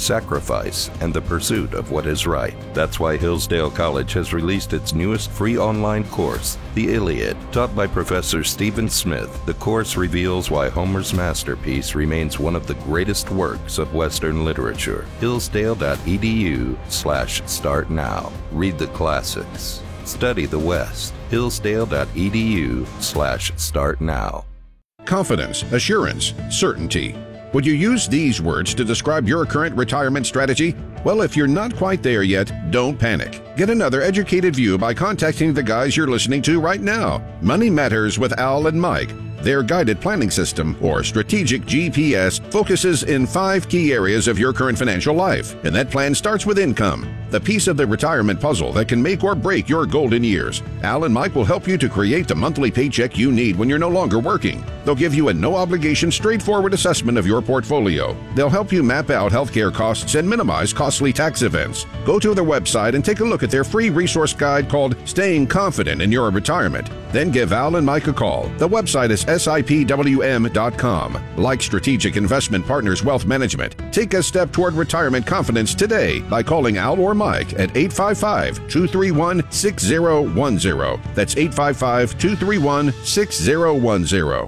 sacrifice, and the pursuit of what is right. That's why Hillsdale College has released its newest free online course, The Iliad. Taught by Professor Stephen Smith, the course reveals why Homer's masterpiece remains one of the greatest works of Western literature. Hillsdale.edu/start now. Read the classics. Study the West. Hillsdale.edu/start now. Confidence, assurance, certainty. Would you use these words to describe your current retirement strategy? Well, if you're not quite there yet, don't panic. Get another educated view by contacting the guys you're listening to right now. Money Matters with Al and Mike. Their guided planning system, or strategic GPS, focuses in 5 key areas of your current financial life. And that plan starts with income, the piece of the retirement puzzle that can make or break your golden years. Al and Mike will help you to create the monthly paycheck you need when you're no longer working. They'll give you a no-obligation, straightforward assessment of your portfolio. They'll help you map out healthcare costs and minimize costly tax events. Go to their website and take a look at their free resource guide called Staying Confident in Your Retirement. Then give Al and Mike a call. The website is SIPWM.com. Like Strategic Investment Partners Wealth Management, take a step toward retirement confidence today by calling Al or Mike at 855-231-6010. That's 855-231-6010.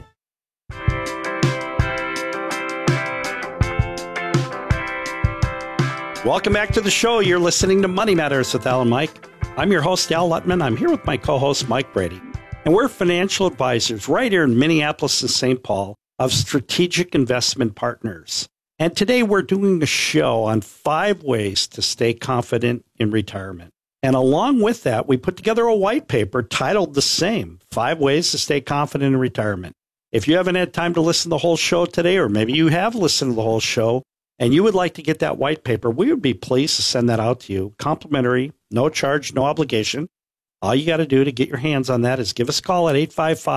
Welcome back to the show. You're listening to Money Matters with Al and Mike. I'm your host, Al Lutman. I'm here with my co-host, Mike Brady. And we're financial advisors right here in Minneapolis and St. Paul of Strategic Investment Partners. And today we're doing a show on 5 ways to stay confident in retirement. And along with that, we put together a white paper titled the same, 5 Ways to Stay Confident in Retirement. If you haven't had time to listen to the whole show today, or maybe you have listened to the whole show, and you would like to get that white paper, we would be pleased to send that out to you. Complimentary, no charge, no obligation. All you got to do to get your hands on that is give us a call at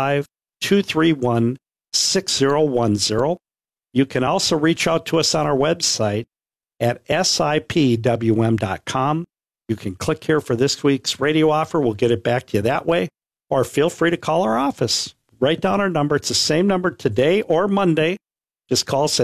855-231-6010. You can also reach out to us on our website at SIPWM.com. You can click here for this week's radio offer. We'll get it back to you that way. Or feel free to call our office. Write down our number. It's the same number today or Monday. Just call us at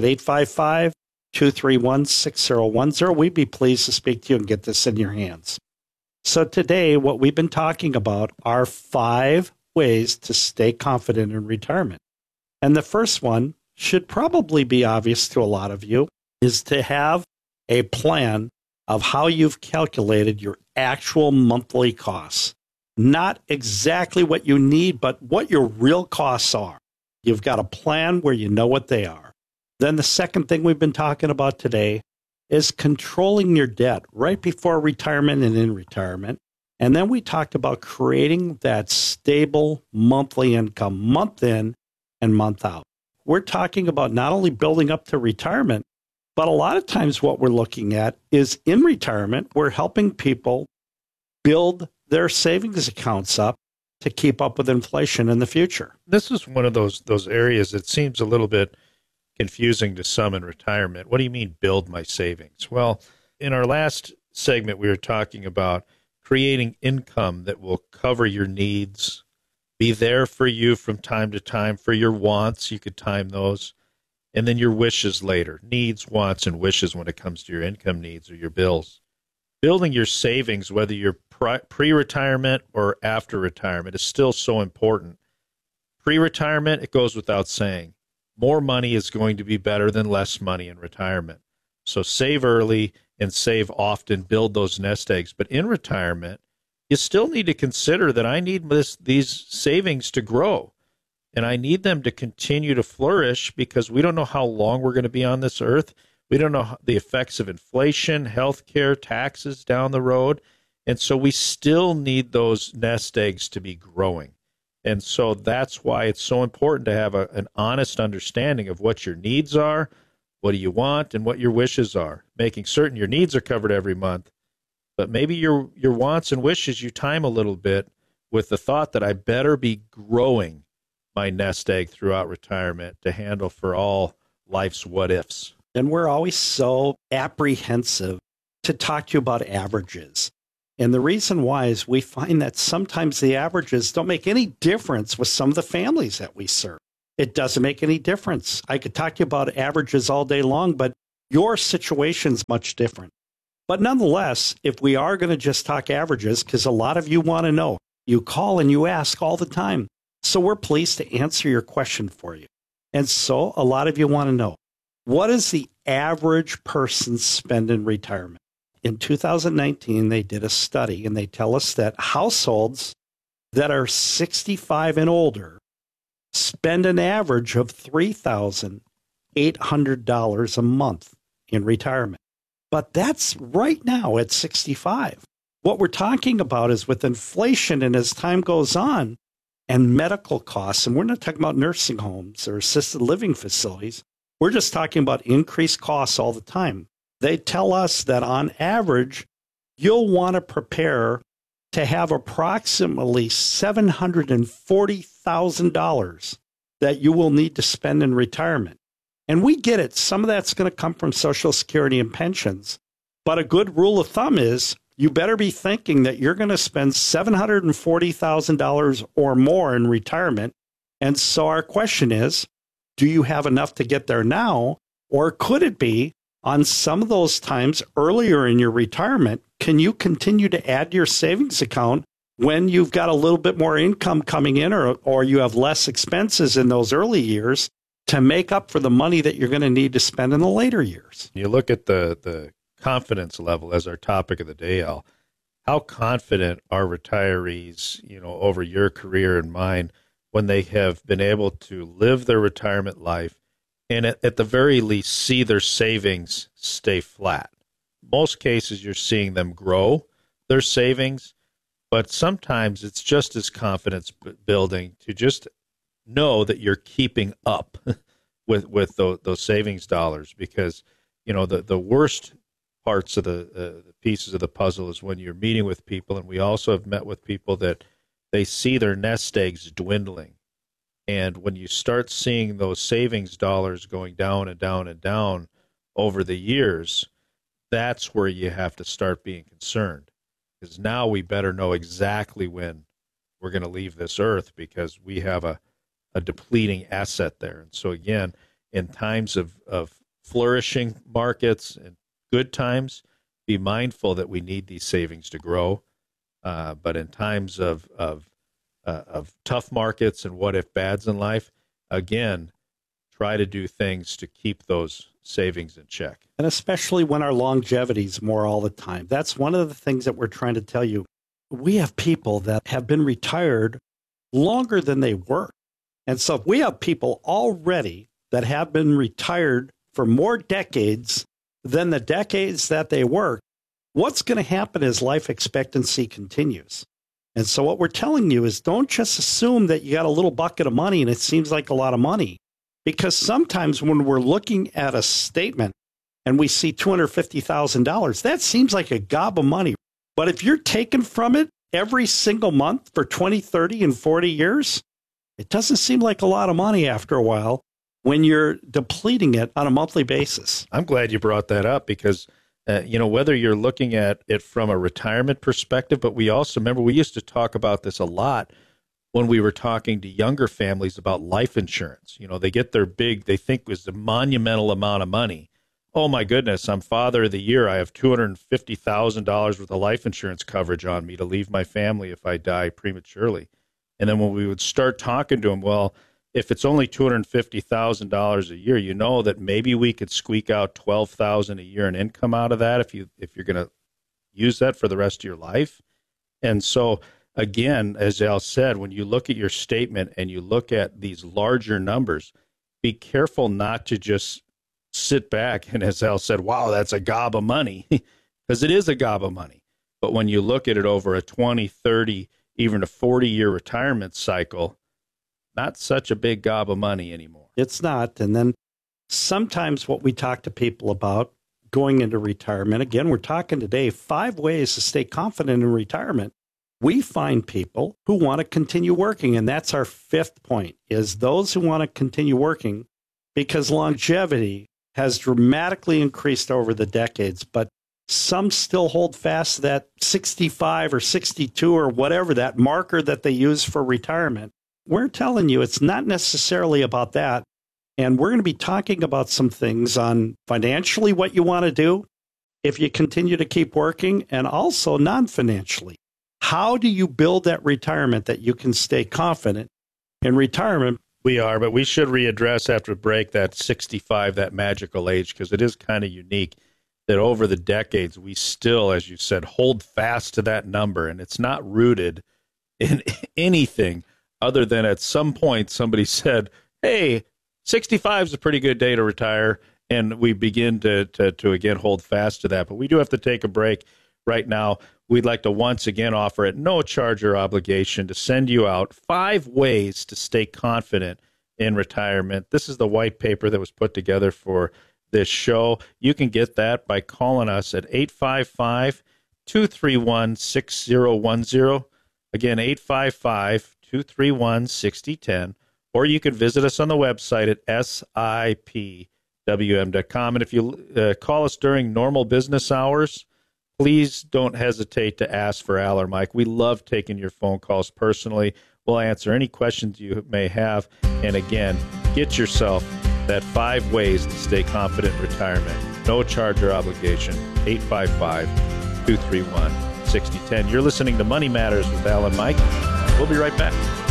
855-231-6010. We'd be pleased to speak to you and get this in your hands. So today, what we've been talking about are 5 ways to stay confident in retirement. And the first one should probably be obvious to a lot of you, is to have a plan of how you've calculated your actual monthly costs. Not exactly what you need, but what your real costs are. You've got a plan where you know what they are. Then the second thing we've been talking about today is controlling your debt right before retirement and in retirement. And then we talked about creating that stable monthly income month in and month out. We're talking about not only building up to retirement, but a lot of times what we're looking at is in retirement, we're helping people build their savings accounts up to keep up with inflation in the future. This is one of those areas that seems a little bit confusing to some in retirement. What do you mean, build my savings? Well, in our last segment, we were talking about creating income that will cover your needs, be there for you from time to time for your wants. You could time those. And then your wishes later, needs, wants, and wishes when it comes to your income needs or your bills. Building your savings, whether you're pre-retirement or after retirement, is still so important. Pre-retirement, it goes without saying. More money is going to be better than less money in retirement. So save early and save often, build those nest eggs. But in retirement, you still need to consider that I need these savings to grow. And I need them to continue to flourish because we don't know how long we're going to be on this earth. We don't know the effects of inflation, healthcare, taxes down the road. And so we still need those nest eggs to be growing. And so that's why it's so important to have an honest understanding of what your needs are, what do you want, and what your wishes are. Making certain your needs are covered every month, but maybe your wants and wishes you time a little bit with the thought that I better be growing my nest egg throughout retirement to handle for all life's what-ifs. And we're always so apprehensive to talk to you about averages. And the reason why is we find that sometimes the averages don't make any difference with some of the families that we serve. It doesn't make any difference. I could talk to you about averages all day long, but your situation's much different. But nonetheless, if we are going to just talk averages, because a lot of you want to know, you call and you ask all the time. So we're pleased to answer your question for you. And so a lot of you want to know, what does the average person spend in retirement? In 2019, they did a study, and they tell us that households that are 65 and older spend an average of $3,800 a month in retirement. But that's right now at 65. What we're talking about is with inflation and as time goes on and medical costs, and we're not talking about nursing homes or assisted living facilities, we're just talking about increased costs all the time. They tell us that on average, you'll want to prepare to have approximately $740,000 that you will need to spend in retirement. And we get it. Some of that's going to come from Social Security and pensions. But a good rule of thumb is you better be thinking that you're going to spend $740,000 or more in retirement. And so our question is, do you have enough to get there now? Or could it be on some of those times earlier in your retirement, can you continue to add to your savings account when you've got a little bit more income coming in or you have less expenses in those early years to make up for the money that you're going to need to spend in the later years? You look at the confidence level as our topic of the day, Al. How confident are retirees, over your career and mine, when they have been able to live their retirement life and at the very least see their savings stay flat? Most cases you're seeing them grow their savings, but sometimes it's just as confidence building to just know that you're keeping up with those savings dollars, because the worst parts of the pieces of the puzzle is when you're meeting with people, and we also have met with people that they see their nest eggs dwindling. And when you start seeing those savings dollars going down and down and down over the years, that's where you have to start being concerned, because now we better know exactly when we're going to leave this earth, because we have a depleting asset there. And so again, in times of flourishing markets and good times, be mindful that we need these savings to grow. But in times of tough markets and what if bads in life, again, try to do things to keep those savings in check. And especially when our longevity is more all the time. That's one of the things that we're trying to tell you. We have people that have been retired longer than they work. And so if we have people already that have been retired for more decades than the decades that they work, what's going to happen as life expectancy continues? And so what we're telling you is don't just assume that you got a little bucket of money and it seems like a lot of money. Because sometimes when we're looking at a statement and we see $250,000, that seems like a gob of money. But if you're taking from it every single month for 20, 30, and 40 years, it doesn't seem like a lot of money after a while when you're depleting it on a monthly basis. I'm glad you brought that up, because whether you're looking at it from a retirement perspective, but we also, remember, we used to talk about this a lot when we were talking to younger families about life insurance. They get their they think it was a monumental amount of money. Oh my goodness, I'm Father of the Year. I have $250,000 worth of life insurance coverage on me to leave my family if I die prematurely. And then when we would start talking to them, well, if it's only $250,000 a year, that maybe we could squeak out $12,000 a year in income out of that if you're going to use that for the rest of your life. And so, again, as Al said, when you look at your statement and you look at these larger numbers, be careful not to just sit back and, as Al said, wow, that's a gob of money, because it is a gob of money. But when you look at it over a 20, 30, even a 40-year retirement cycle, not such a big gob of money anymore. It's not. And then sometimes what we talk to people about going into retirement, again, we're talking today 5 ways to stay confident in retirement. We find people who want to continue working, and that's our 5th point, is those who want to continue working, because longevity has dramatically increased over the decades, but some still hold fast to that 65 or 62 or whatever, that marker that they use for retirement. We're telling you it's not necessarily about that. And we're going to be talking about some things on financially what you want to do if you continue to keep working, and also non-financially. How do you build that retirement that you can stay confident in retirement? We are, but we should readdress after a break that 65, that magical age, because it is kind of unique that over the decades, we still, as you said, hold fast to that number, and it's not rooted in anything other than at some point somebody said, hey, 65 is a pretty good day to retire, and we begin to again hold fast to that. But we do have to take a break right now. We'd like to once again offer at no charge or obligation to send you out 5 ways to stay confident in retirement. This is the white paper that was put together for this show. You can get that by calling us at 855-231-6010. Again, 855-231-6010. Or you can visit us on the website at sipwm.com. And if you call us during normal business hours, please don't hesitate to ask for Al or Mike. We love taking your phone calls personally. We'll answer any questions you may have. And again, get yourself that 5 ways to stay confident in retirement. No charge or obligation. 855-231-6010. You're listening to Money Matters with Al and Mike. We'll be right back.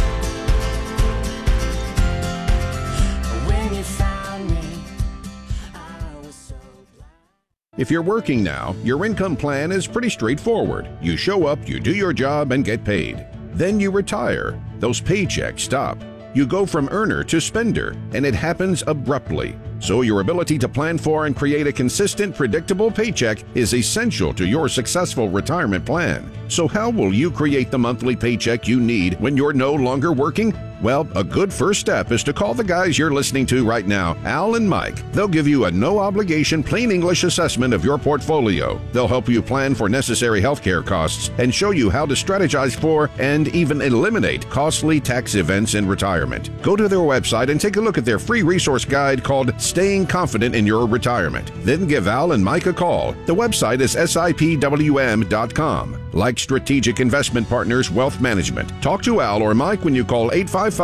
If you're working now, your income plan is pretty straightforward. You show up, you do your job, and get paid. Then you retire. Those paychecks stop. You go from earner to spender, and it happens abruptly. So your ability to plan for and create a consistent, predictable paycheck is essential to your successful retirement plan. So how will you create the monthly paycheck you need when you're no longer working? Well, a good first step is to call the guys you're listening to right now, Al and Mike. They'll give you a no-obligation, plain English assessment of your portfolio. They'll help you plan for necessary healthcare costs and show you how to strategize for and even eliminate costly tax events in retirement. Go to their website and take a look at their free resource guide called Staying Confident in Your Retirement. Then give Al and Mike a call. The website is sipwm.com. Like Strategic Investment Partners Wealth Management. Talk to Al or Mike when you call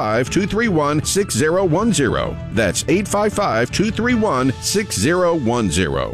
855-231-6010. That's 855-231-6010.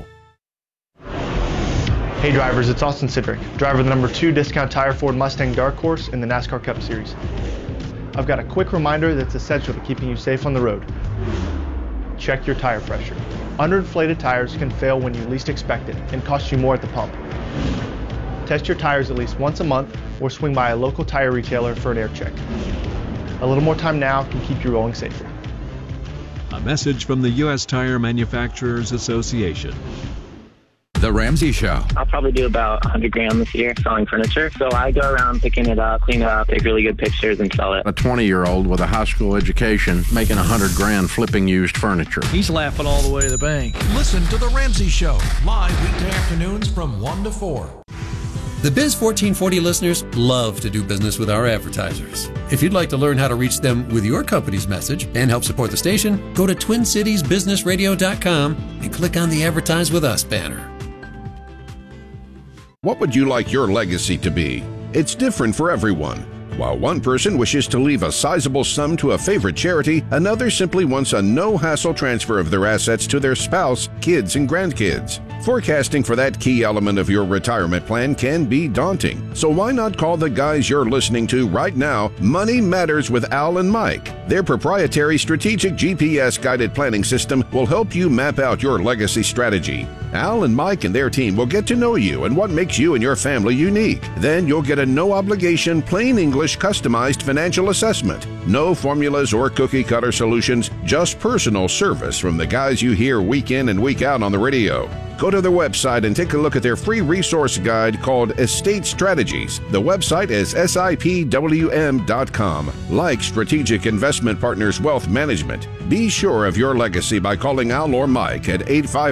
Hey drivers, it's Austin Sidrick, driver of the number 2 Discount Tire Ford Mustang Dark Horse in the NASCAR Cup Series. I've got a quick reminder that's essential to keeping you safe on the road. Check your tire pressure. Underinflated tires can fail when you least expect it and cost you more at the pump. Test your tires at least once a month or swing by a local tire retailer for an air check. A little more time now can keep you rolling safer. A message from the U.S. Tire Manufacturers Association. The Ramsey Show. I'll probably do about 100 grand this year selling furniture. So I go around picking it up, clean it up, take really good pictures, and sell it. A 20-year-old with a high school education making 100 grand flipping used furniture. He's laughing all the way to the bank. Listen to The Ramsey Show, live weekday afternoons from 1 to 4. The Biz 1440 listeners love to do business with our advertisers. If you'd like to learn how to reach them with your company's message and help support the station, go to TwinCitiesBusinessRadio.com and click on the Advertise With Us banner. What would you like your legacy to be? It's different for everyone. While one person wishes to leave a sizable sum to a favorite charity, another simply wants a no-hassle transfer of their assets to their spouse, kids, and grandkids. Forecasting for that key element of your retirement plan can be daunting. So why not call the guys you're listening to right now, Money Matters with Al and Mike. Their proprietary strategic GPS-guided planning system will help you map out your legacy strategy. Al and Mike and their team will get to know you and what makes you and your family unique. Then you'll get a no-obligation, plain English, customized financial assessment. No formulas or cookie-cutter solutions, just personal service from the guys you hear week in and week out on the radio. Go to their website and take a look at their free resource guide called Estate Strategies. The website is sipwm.com. Like Strategic Investment Partners Wealth Management, be sure of your legacy by calling Al or Mike at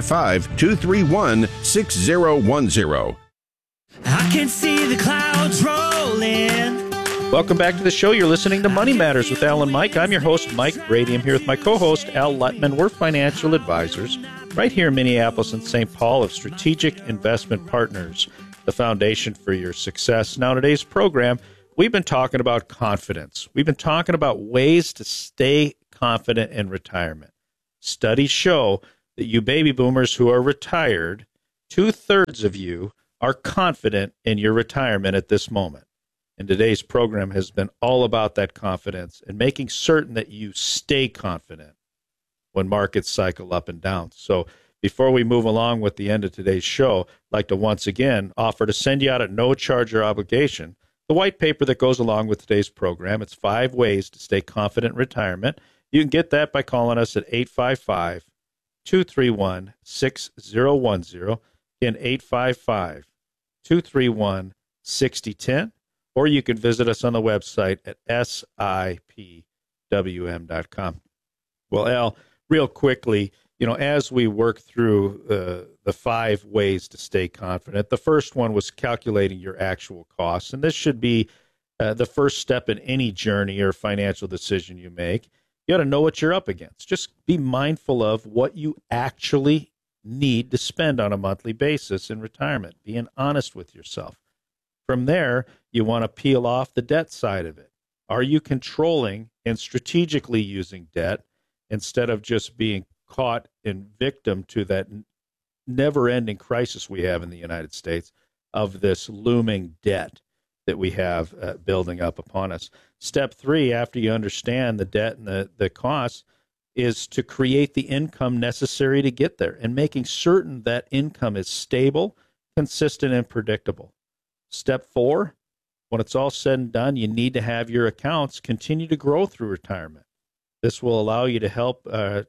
855-231-6010. I can see the clouds rolling. Welcome back to the show. You're listening to Money Matters with Al and Mike. I'm your host, Mike Brady. I'm here with my co-host, Al Lutman. We're financial advisors right here in Minneapolis and St. Paul of Strategic Investment Partners, the foundation for your success. Now, today's program, we've been talking about confidence. We've been talking about ways to stay confident in retirement. Studies show that you baby boomers who are retired, 2/3 of you are confident in your retirement at this moment. And today's program has been all about that confidence and making certain that you stay confident when markets cycle up and down. So before we move along with the end of today's show, I'd like to once again offer to send you out at no charge or obligation the white paper that goes along with today's program. It's 5 ways to stay confident in retirement. You can get that by calling us at 855-231-6010. Again, 855-231-6010. Or you can visit us on the website at sipwm.com. Well, Al, real quickly, as we work through the 5 ways to stay confident, the first one was calculating your actual costs. And this should be the first step in any journey or financial decision you make. You got to know what you're up against. Just be mindful of what you actually need to spend on a monthly basis in retirement, being honest with yourself. From there, you want to peel off the debt side of it. Are you controlling and strategically using debt instead of just being caught and victim to that never-ending crisis we have in the United States of this looming debt that we have building up upon us? Step 3, after you understand the debt and the costs, is to create the income necessary to get there and making certain that income is stable, consistent, and predictable. Step 4, when it's all said and done, you need to have your accounts continue to grow through retirement. This will allow you to help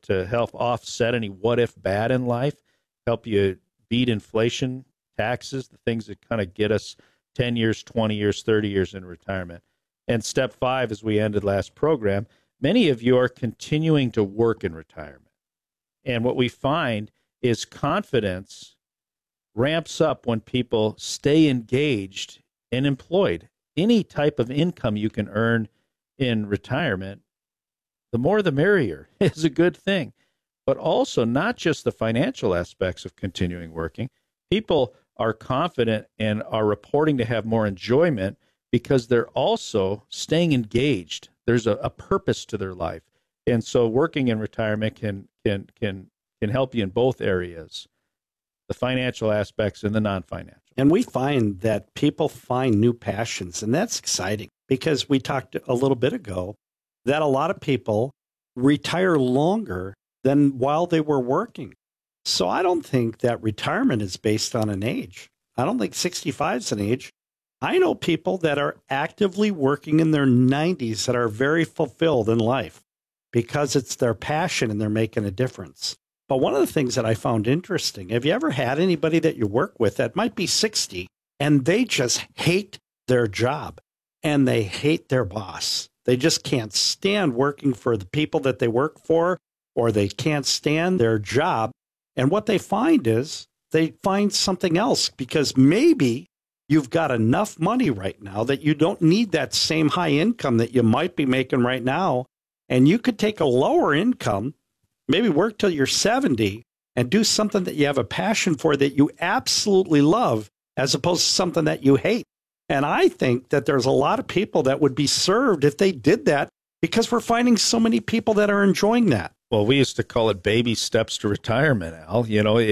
offset any what-if bad in life, help you beat inflation, taxes, the things that kind of get us 10 years, 20 years, 30 years in retirement. And step 5, as we ended last program, many of you are continuing to work in retirement. And what we find is confidence ramps up when people stay engaged and employed. Any type of income you can earn in retirement, the more the merrier, is a good thing. But also not just the financial aspects of continuing working. People are confident and are reporting to have more enjoyment because they're also staying engaged. There's a purpose to their life. And so working in retirement can help you in both areas, the financial aspects and the non-financial. And we find that people find new passions, and that's exciting because we talked a little bit ago that a lot of people retire longer than while they were working. So I don't think that retirement is based on an age. I don't think 65 is an age. I know people that are actively working in their 90s that are very fulfilled in life because it's their passion and they're making a difference. But one of the things that I found interesting, have you ever had anybody that you work with that might be 60 and they just hate their job and they hate their boss? They just can't stand working for the people that they work for, or they can't stand their job. And what they find is they find something else because maybe you've got enough money right now that you don't need that same high income that you might be making right now. And you could take a lower income, maybe work till you're 70 and do something that you have a passion for that you absolutely love as opposed to something that you hate. And I think that there's a lot of people that would be served if they did that because we're finding so many people that are enjoying that. Well, we used to call it baby steps to retirement, Al.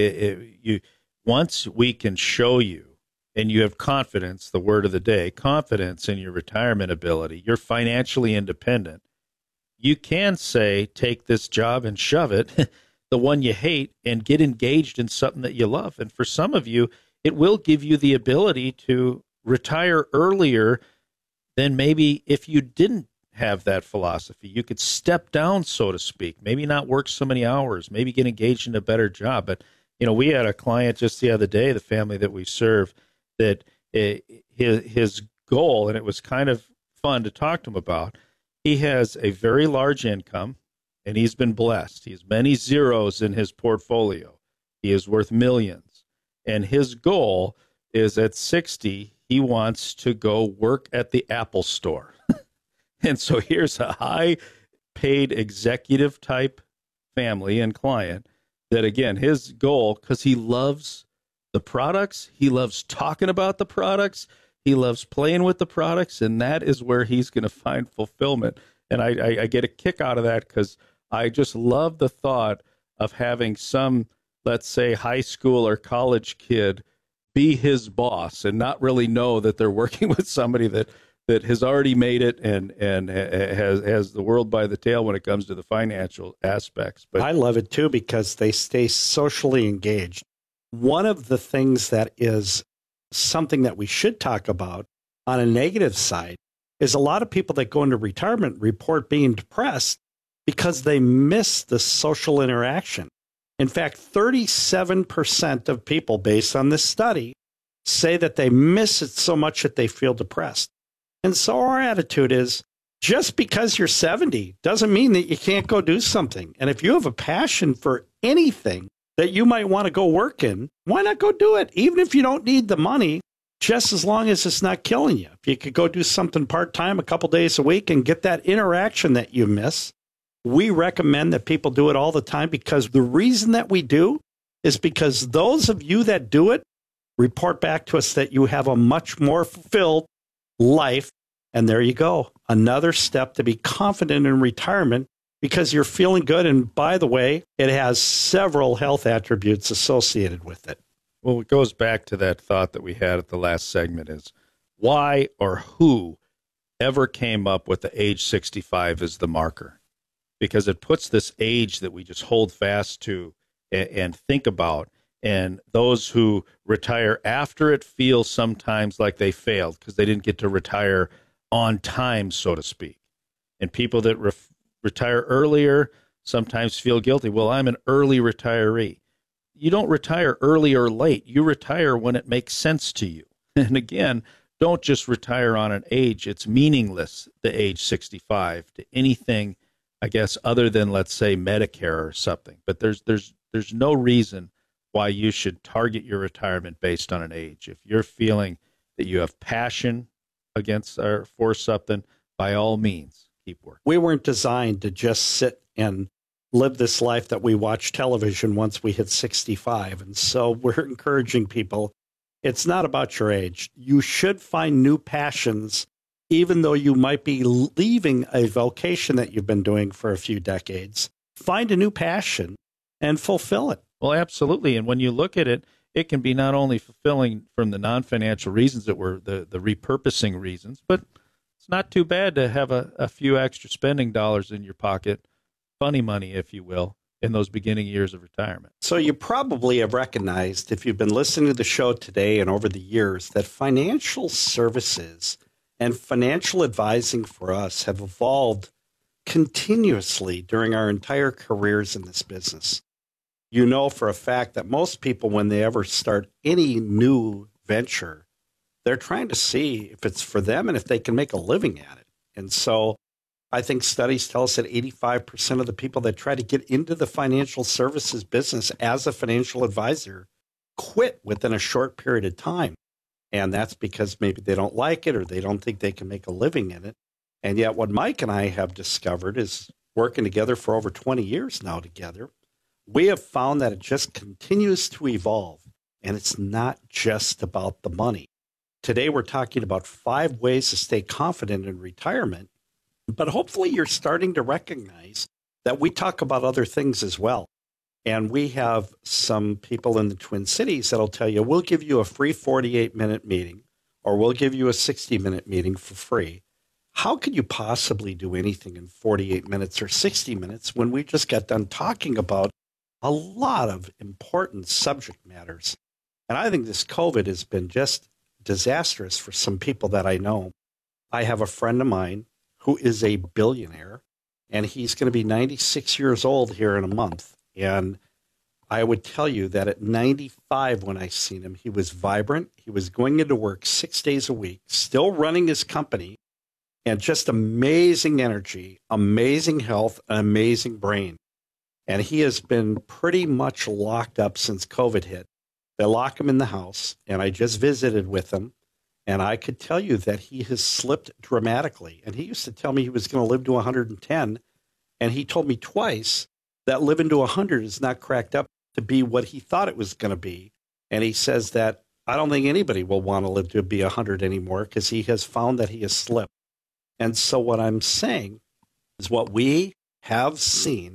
Once we can show you and you have confidence, the word of the day, confidence in your retirement ability, you're financially independent, you can say, take this job and shove it, the one you hate, and get engaged in something that you love. And for some of you, it will give you the ability to retire earlier than maybe if you didn't have that philosophy. You could step down, so to speak, maybe not work so many hours, maybe get engaged in a better job. But, we had a client just the other day, the family that we serve, that his goal, and it was kind of fun to talk to him about, he has a very large income, and he's been blessed. He has many zeros in his portfolio. He is worth millions. And his goal is at 60, he wants to go work at the Apple store. And so here's a high-paid executive-type family and client that, again, his goal, because he loves the products, he loves talking about the products, he loves playing with the products, and that is where he's going to find fulfillment. And I get a kick out of that because I just love the thought of having some, let's say, high school or college kid be his boss and not really know that they're working with somebody that has already made it and has the world by the tail when it comes to the financial aspects. But I love it too because they stay socially engaged. One of the things that is something that we should talk about on a negative side is a lot of people that go into retirement report being depressed because they miss the social interaction. In fact, 37% of people, based on this study, say that they miss it so much that they feel depressed. And so our attitude is, just because you're 70 doesn't mean that you can't go do something. And if you have a passion for anything that you might want to go work in, why not go do it? Even if you don't need the money, just as long as it's not killing you. If you could go do something part-time a couple days a week and get that interaction that you miss, we recommend that people do it all the time, because the reason that we do is because those of you that do it report back to us that you have a much more fulfilled life. And there you go. Another step to be confident in retirement, because you're feeling good. And by the way, it has several health attributes associated with it. Well, it goes back to that thought that we had at the last segment is why or who ever came up with the age 65 as the marker? Because it puts this age that we just hold fast to and think about. And those who retire after it feel sometimes like they failed because they didn't get to retire on time, so to speak. And people that retire earlier sometimes feel guilty. Well, I'm an early retiree. You don't retire early or late. You retire when it makes sense to you. And again, don't just retire on an age. It's meaningless, the age 65, to anything, I guess, other than, let's say, Medicare or something. But there's no reason why you should target your retirement based on an age. If you're feeling that you have passion against or for something, by all means, keep working. We weren't designed to just sit and live this life that we watch television once we hit 65. And so we're encouraging people, it's not about your age. You should find new passions, even though you might be leaving a vocation that you've been doing for a few decades. Find a new passion and fulfill it. Well, absolutely. And when you look at it, it can be not only fulfilling from the non-financial reasons that were the repurposing reasons, but it's not too bad to have a few extra spending dollars in your pocket, funny money, if you will, in those beginning years of retirement. So you probably have recognized, if you've been listening to the show today and over the years, that financial services and financial advising for us have evolved continuously during our entire careers in this business. You know for a fact that most people, when they ever start any new venture, they're trying to see if it's for them and if they can make a living at it. And so I think studies tell us that 85% of the people that try to get into the financial services business as a financial advisor quit within a short period of time. And that's because maybe they don't like it or they don't think they can make a living in it. And yet what Mike and I have discovered is, working together for over 20 years now together, we have found that it just continues to evolve, and it's not just about the money. Today, we're talking about 5 ways to stay confident in retirement, but hopefully you're starting to recognize that we talk about other things as well. And we have some people in the Twin Cities that'll tell you, we'll give you a free 48-minute meeting, or we'll give you a 60-minute meeting for free. How could you possibly do anything in 48 minutes or 60 minutes when we just got done talking about a lot of important subject matters? And I think this COVID has been just disastrous for some people that I know. I have a friend of mine who is a billionaire, and he's going to be 96 years old here in a month. And I would tell you that at 95, when I seen him, he was vibrant. He was going into work 6 days a week, still running his company, and just amazing energy, amazing health, an amazing brain. And he has been pretty much locked up since COVID hit. They lock him in the house, and I just visited with him, and I could tell you that he has slipped dramatically. And he used to tell me he was going to live to 110, and he told me twice that living to 100 is not cracked up to be what he thought it was going to be. And he says that I don't think anybody will want to live to be 100 anymore, because he has found that he has slipped. And so what I'm saying is what we have seen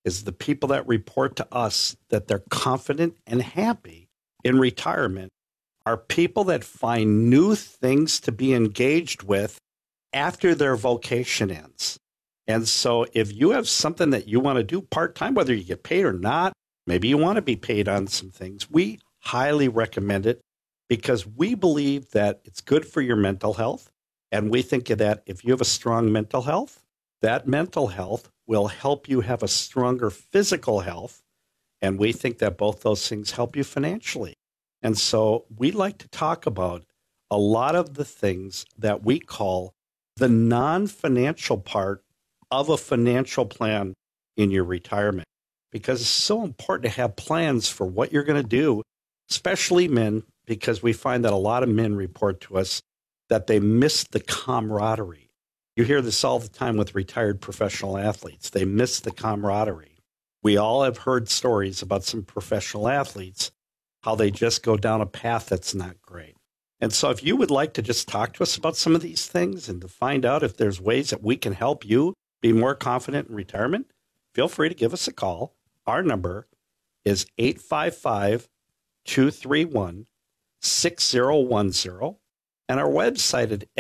is the people that report to us that they're confident and happy in retirement are people that find new things to be engaged with after their vocation ends. And so if you have something that you want to do part-time, whether you get paid or not, maybe you want to be paid on some things, we highly recommend it because we believe that it's good for your mental health. And we think that if you have a strong mental health, that mental health will help you have a stronger physical health. And we think that both those things help you financially. And so we like to talk about a lot of the things that we call the non-financial part of a financial plan in your retirement, because it's so important to have plans for what you're going to do, especially men, because we find that a lot of men report to us that they miss the camaraderie. You hear this all the time with retired professional athletes. They miss the camaraderie. We all have heard stories about some professional athletes, how they just go down a path that's not great. And so if you would like to just talk to us about some of these things and to find out if there's ways that we can help you be more confident in retirement, feel free to give us a call. Our number is 855-231-6010, and our website at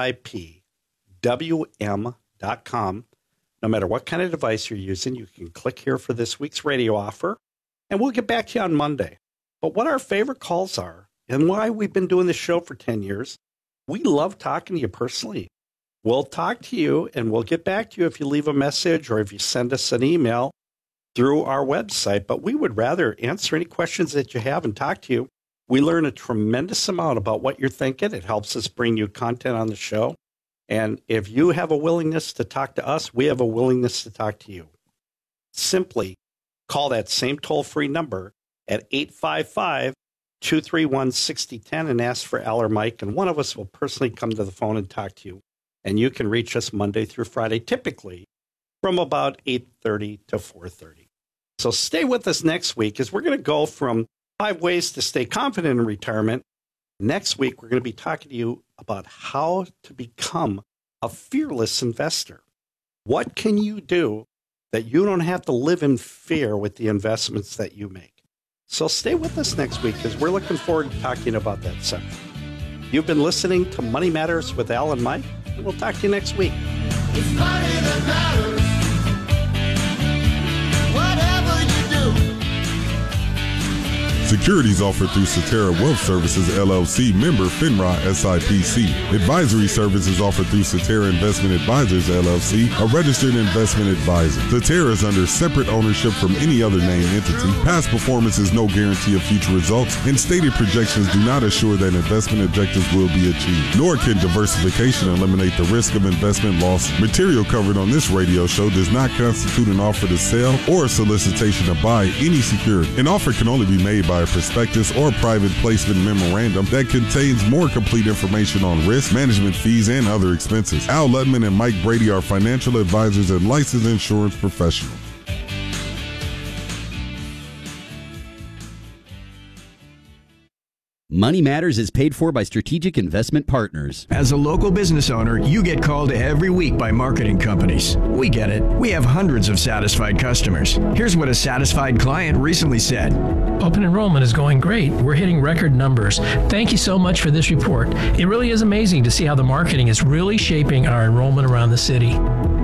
sipwm.com. No matter what kind of device you're using, you can click here for this week's radio offer, and we'll get back to you on Monday. But what our favorite calls are and why we've been doing this show for 10 years, we love talking to you personally. We'll talk to you and we'll get back to you if you leave a message or if you send us an email through our website. But we would rather answer any questions that you have and talk to you. We learn a tremendous amount about what you're thinking. It helps us bring you content on the show. And if you have a willingness to talk to us, we have a willingness to talk to you. Simply call that same toll-free number at 855-231-6010 and ask for Al or Mike, and one of us will personally come to the phone and talk to you. And you can reach us Monday through Friday, typically from about 8:30 to 4:30. So stay with us next week as we're going to go from 5 ways to stay confident in retirement. Next week, we're going to be talking to you about how to become a fearless investor. What can you do that you don't have to live in fear with the investments that you make? So stay with us next week because we're looking forward to talking about that subject. You've been listening to Money Matters with Al and Mike, and we'll talk to you next week. It's money that matters. Whatever you do. Securities offered through Cetera Wealth Services, LLC, member FINRA SIPC. Advisory services offered through Cetera Investment Advisors, LLC, a registered investment advisor. Cetera is under separate ownership from any other named entity. Past performance is no guarantee of future results, and stated projections do not assure that investment objectives will be achieved. Nor can diversification eliminate the risk of investment loss. Material covered on this radio show does not constitute an offer to sell or a solicitation to buy any security. An offer can only be made by a prospectus or private placement memorandum that contains more complete information on risk, management fees, and other expenses. Al Ludman and Mike Brady are financial advisors and licensed insurance professionals. Money Matters is paid for by Strategic Investment Partners. As a local business owner, you get called every week by marketing companies. We get it. We have hundreds of satisfied customers. Here's what a satisfied client recently said. Open enrollment is going great. We're hitting record numbers. Thank you so much for this report. It really is amazing to see how the marketing is really shaping our enrollment around the city.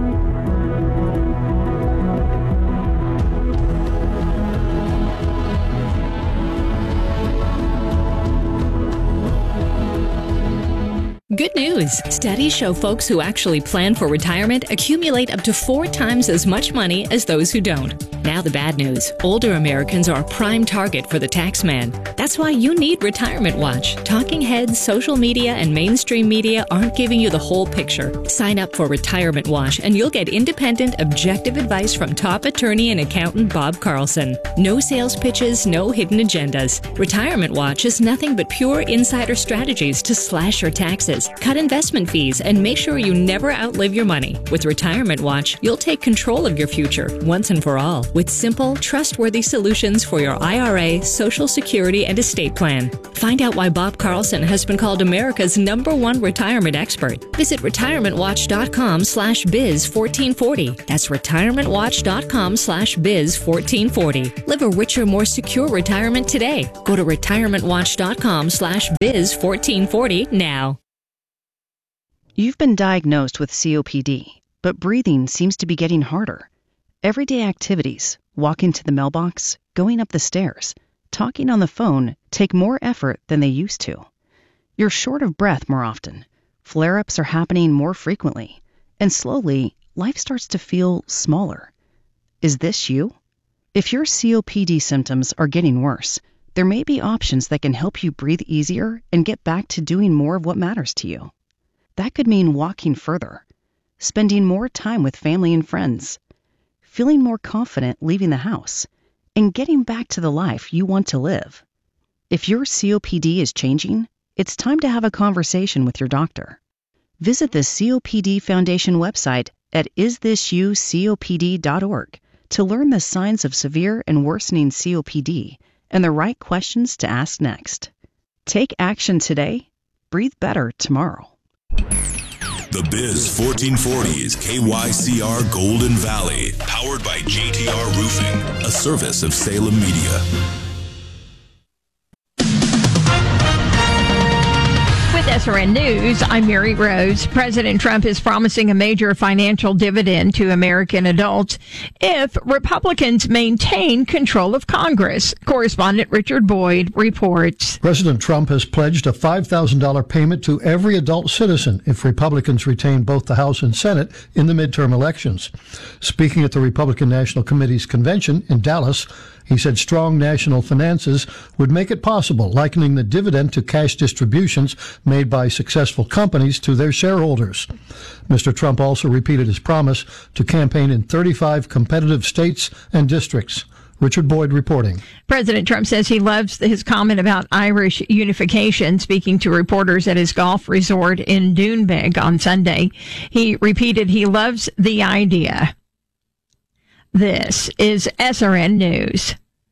Good news. Studies show folks who actually plan for retirement accumulate up to 4 times as much money as those who don't. Now the bad news. Older Americans are a prime target for the tax man. That's why you need Retirement Watch. Talking heads, social media, and mainstream media aren't giving you the whole picture. Sign up for Retirement Watch and you'll get independent, objective advice from top attorney and accountant Bob Carlson. No sales pitches, no hidden agendas. Retirement Watch is nothing but pure insider strategies to slash your taxes. savings, cut investment fees, and make sure you never outlive your money. With Retirement Watch, you'll take control of your future once and for all with simple, trustworthy solutions for your IRA, Social Security, and estate plan. Find out why Bob Carlson has been called America's #1 retirement expert. Visit retirementwatch.com/biz1440. That's retirementwatch.com/biz1440. Live a richer, more secure retirement today. Go to retirementwatch.com/biz1440 now. You've been diagnosed with COPD, but breathing seems to be getting harder. Everyday activities, walking to the mailbox, going up the stairs, talking on the phone take more effort than they used to. You're short of breath more often. Flare-ups are happening more frequently. And slowly, life starts to feel smaller. Is this you? If your COPD symptoms are getting worse, there may be options that can help you breathe easier and get back to doing more of what matters to you. That could mean walking further, spending more time with family and friends, feeling more confident leaving the house, and getting back to the life you want to live. If your COPD is changing, it's time to have a conversation with your doctor. Visit the COPD Foundation website at isthisyoucopd.org to learn the signs of severe and worsening COPD and the right questions to ask next. Take action today. Breathe better tomorrow. The Biz 1440 is KYCR Golden Valley, powered by JTR Roofing, a service of Salem Media. With SRN News, I'm Mary Rose. President Trump is promising a major financial dividend to American adults if Republicans maintain control of Congress. Correspondent Richard Boyd reports. President Trump has pledged a $5,000 payment to every adult citizen if Republicans retain both the House and Senate in the midterm elections. Speaking at the Republican National Committee's convention in Dallas, he said strong national finances would make it possible, likening the dividend to cash distributions made by successful companies to their shareholders. Mr. Trump also repeated his promise to campaign in 35 competitive states and districts. Richard Boyd reporting. President Trump says he loves his comment about Irish unification. Speaking to reporters at his golf resort in Doonbeg on Sunday, he repeated he loves the idea. This is SRN News.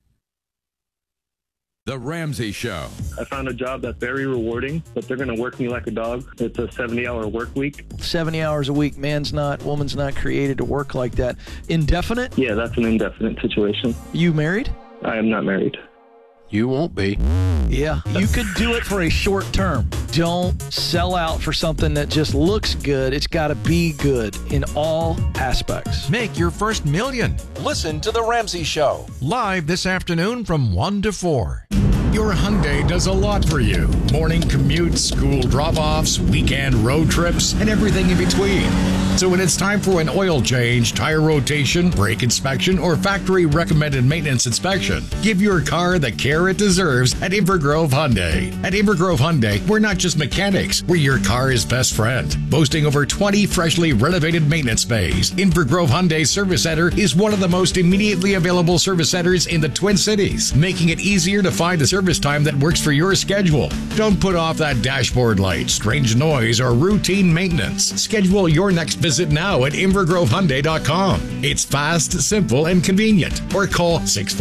The Ramsey Show. I found a job that's very rewarding, but they're going to work me like a dog. It's a 70-hour work week. 70 hours a week. Woman's not created to work like that. Indefinite? Yeah, that's an indefinite situation. You married? I am not married. You won't be. Yeah, you could do it for a short term. Don't sell out for something that just looks good. It's got to be good in all aspects. Make your first million. Listen to The Ramsey Show. Live this afternoon from 1 to 4. Your Hyundai does a lot for you. Morning commutes, school drop-offs, weekend road trips, and everything in between. So when it's time for an oil change, tire rotation, brake inspection, or factory-recommended maintenance inspection, give your car the care it deserves at Invergrove Hyundai. At Invergrove Hyundai, we're not just mechanics, we're your car's best friend. Boasting over 20 freshly renovated maintenance bays, Invergrove Hyundai Service Center is one of the most immediately available service centers in the Twin Cities, making it easier to find a service time that works for your schedule. Don't put off that dashboard light, strange noise, or routine maintenance. Schedule your next visit now at InvergroveHyundai.com. It's fast, simple, and convenient. Or call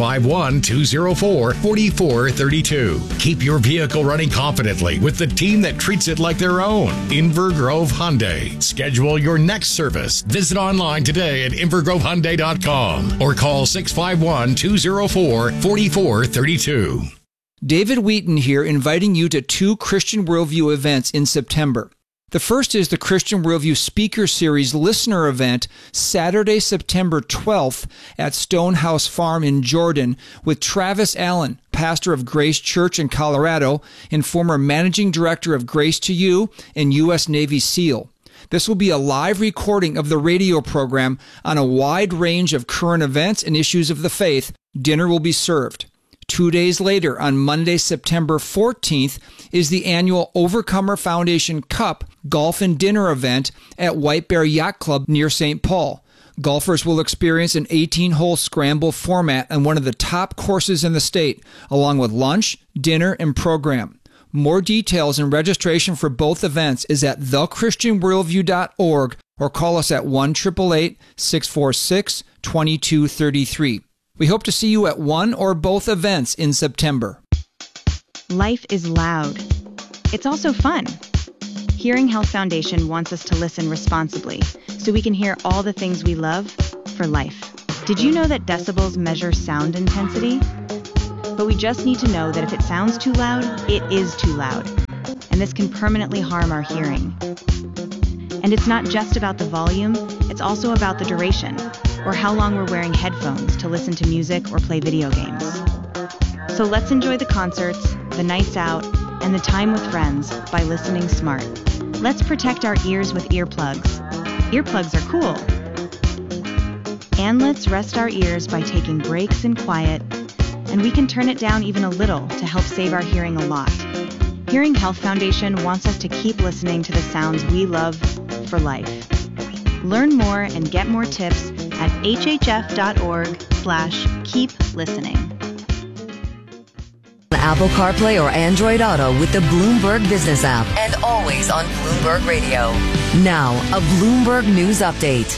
651-204-4432. Keep your vehicle running confidently with the team that treats it like their own. Invergrove Hyundai. Schedule your next service. Visit online today at InvergroveHyundai.com or call 651-204-4432. David Wheaton here, inviting you to 2 Christian Worldview events in September. The first is the Christian Worldview Speaker Series listener event, Saturday, September 12th at Stonehouse Farm in Jordan with Travis Allen, pastor of Grace Church in Colorado and former managing director of Grace to You and U.S. Navy SEAL. This will be a live recording of the radio program on a wide range of current events and issues of the faith. Dinner will be served. 2 days later, on Monday, September 14th, is the annual Overcomer Foundation Cup Golf and Dinner event at White Bear Yacht Club near St. Paul. Golfers will experience an 18-hole scramble format on one of the top courses in the state, along with lunch, dinner, and program. More details and registration for both events is at thechristianworldview.org or call us at 1-888-646-2233. We hope to see you at one or both events in September. Life is loud. It's also fun. Hearing Health Foundation wants us to listen responsibly so we can hear all the things we love for life. Did you know that decibels measure sound intensity? But we just need to know that if it sounds too loud, it is too loud. And this can permanently harm our hearing. And it's not just about the volume, it's also about the duration, or how long we're wearing headphones to listen to music or play video games. So let's enjoy the concerts, the nights out, and the time with friends by listening smart. Let's protect our ears with earplugs. Earplugs are cool. And let's rest our ears by taking breaks in quiet, and we can turn it down even a little to help save our hearing a lot. Hearing Health Foundation wants us to keep listening to the sounds we love for life. Learn more and get more tips at hhf.org/keep-listening. Apple CarPlay or Android Auto with the Bloomberg Business app, and always on Bloomberg Radio. Now, a Bloomberg News Update.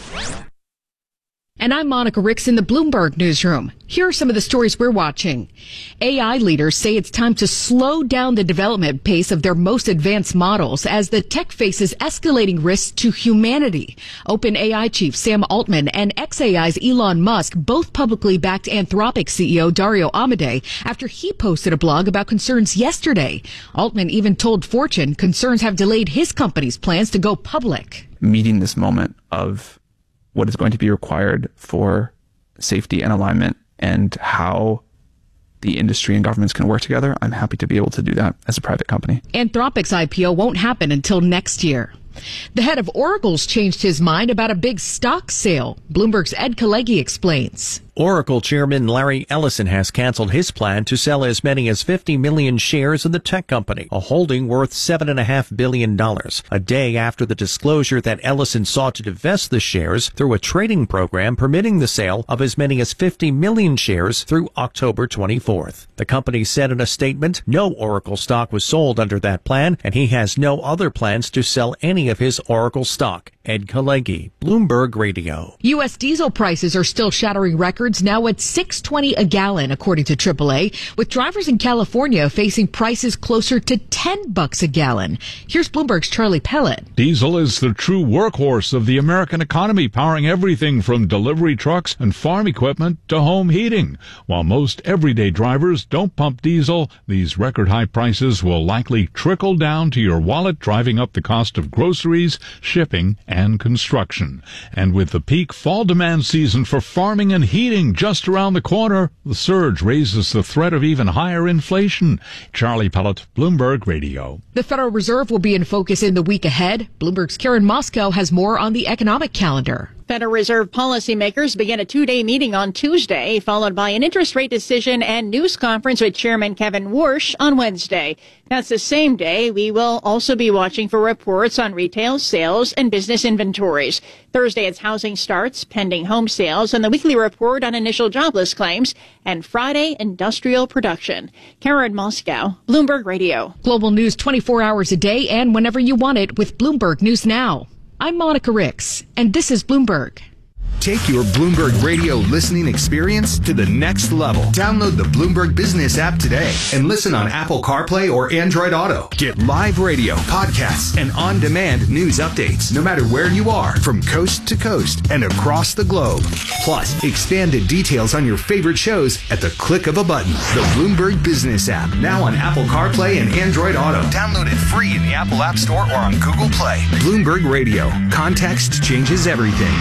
And I'm Monica Ricks in the Bloomberg Newsroom. Here are some of the stories we're watching. AI leaders say it's time to slow down the development pace of their most advanced models as the tech faces escalating risks to humanity. OpenAI chief Sam Altman and xAI's Elon Musk both publicly backed Anthropic CEO Dario Amodei after he posted a blog about concerns yesterday. Altman even told Fortune concerns have delayed his company's plans to go public. Meeting this moment of what is going to be required for safety and alignment and how the industry and governments can work together, I'm happy to be able to do that as a private company. Anthropic's IPO won't happen until next year. The head of Oracle's changed his mind about a big stock sale. Bloomberg's Ed Kalegi explains. Oracle chairman Larry Ellison has canceled his plan to sell as many as 50 million shares in the tech company, a holding worth $7.5 billion, a day after the disclosure that Ellison sought to divest the shares through a trading program permitting the sale of as many as 50 million shares through October 24th. The company said in a statement, no Oracle stock was sold under that plan, and he has no other plans to sell any of his Oracle stock. Ed Kalegi, Bloomberg Radio. U.S. diesel prices are still shattering records, now at $6.20 a gallon, according to AAA, with drivers in California facing prices closer to $10 a gallon. Here's Bloomberg's Charlie Pellet. Diesel is the true workhorse of the American economy, powering everything from delivery trucks and farm equipment to home heating. While most everyday drivers don't pump diesel, these record high prices will likely trickle down to your wallet, driving up the cost of groceries, shipping, and construction. And with the peak fall demand season for farming and heating just around the corner, the surge raises the threat of even higher inflation. Charlie Pellet, Bloomberg Radio. The Federal Reserve will be in focus in the week ahead. Bloomberg's Karen Moscow has more on the economic calendar. Federal Reserve policymakers begin a two-day meeting on Tuesday, followed by an interest rate decision and news conference with Chairman Kevin Warsh on Wednesday. That's the same day we will also be watching for reports on retail sales and business inventories. Thursday, it's housing starts, pending home sales, and the weekly report on initial jobless claims. And Friday, industrial production. Karen Moscow, Bloomberg Radio. Global news 24 hours a day and whenever you want it with Bloomberg News Now. I'm Monica Ricks, and this is Bloomberg. Take your Bloomberg Radio listening experience to the next level. Download the Bloomberg Business app today and listen on Apple CarPlay or Android Auto. Get live radio, podcasts, and on-demand news updates no matter where you are, from coast to coast and across the globe. Plus, expanded details on your favorite shows at the click of a button. The Bloomberg Business app, now on Apple CarPlay and Android Auto. Download it free in the Apple App Store or on Google Play. Bloomberg Radio. Context changes everything.